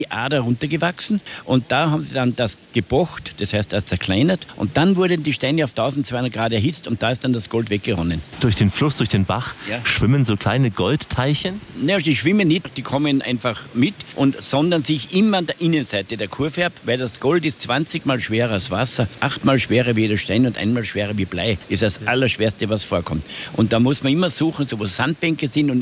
die Ader runtergewachsen und da haben sie dann das gebocht, das heißt das zerkleinert und dann wurden die Steine auf 1200 Grad erhitzt und da ist dann das Gold weggeronnen. Durch den Fluss, durch den Bach schwimmen so kleine Goldteilchen? Ja, die schwimmen nicht, die kommen einfach mit und sondern sich immer an der Innenseite der Kurve ab, weil das Gold ist 20 Mal schwerer als Wasser, 8 Mal schwerer wie der Stein und 1 Mal schwerer wie Blei. Das ist das Allerschwerste, was vorkommt. Und da muss man immer suchen, so wo Sandbänke sind und